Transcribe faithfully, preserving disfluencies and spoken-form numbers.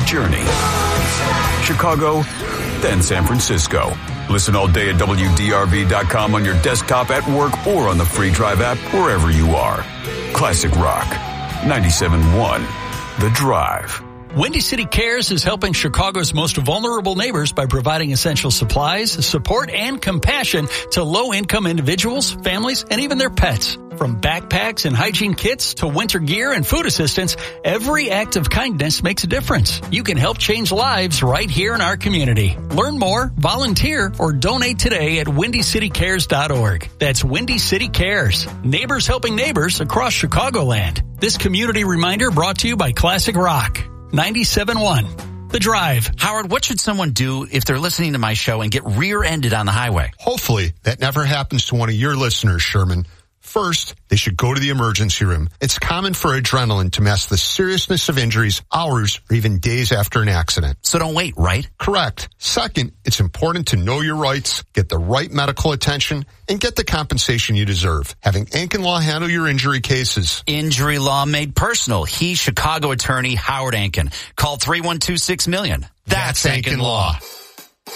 journey. Chicago, then San Francisco. Listen all day at W D R V dot com on your desktop, at work, or on the free Drive app, wherever you are. Classic Rock, ninety-seven point one, The Drive. Windy City Cares is helping Chicago's most vulnerable neighbors by providing essential supplies, support, and compassion to low-income individuals, families, and even their pets. From backpacks and hygiene kits to winter gear and food assistance, every act of kindness makes a difference. You can help change lives right here in our community. Learn more, volunteer, or donate today at windy city cares dot org. That's Windy City Cares. Neighbors helping neighbors across Chicagoland. This community reminder brought to you by Classic Rock. ninety-seven point one, The Drive. Howard, what should someone do if they're listening to my show and get rear-ended on the highway? Hopefully, that never happens to one of your listeners, Sherman. First, they should go to the emergency room. It's common for adrenaline to mask the seriousness of injuries hours or even days after an accident. So don't wait, right? Correct. Second, it's important to know your rights, get the right medical attention, and get the compensation you deserve. Having Ankin Law handle your injury cases. Injury law made personal. He's Chicago attorney Howard Ankin. Call three one two six million. That's, That's Ankin Law. Law.